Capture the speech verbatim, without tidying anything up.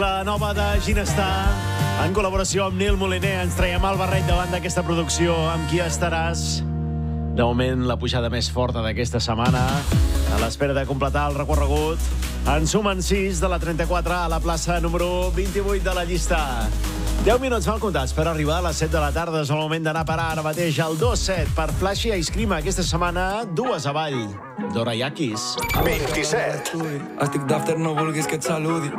La nova de Ginestar, en col·laboració amb Nil Moliner, ens traiem el barret davant d'aquesta producció. Amb qui estaràs? De moment, la pujada més forta d'aquesta setmana, a l'espera de completar el recorregut. En sumen sis de la trenta-quatre a la plaça número vint-i-vuit de la llista. deu minuts mal comptats per arribar a les set de la tarda. És el moment d'anar a parar ara mateix al dos set per Flashy Ice Cream. Aquesta setmana, dues avall. Dora Yakis. vint-i-set. Estic d'after, no vulguis que et saludi.